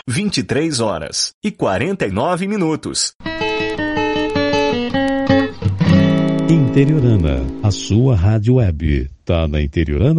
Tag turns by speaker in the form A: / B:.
A: 23h49.
B: Interiorana, a sua rádio web. Tá na Interiorana?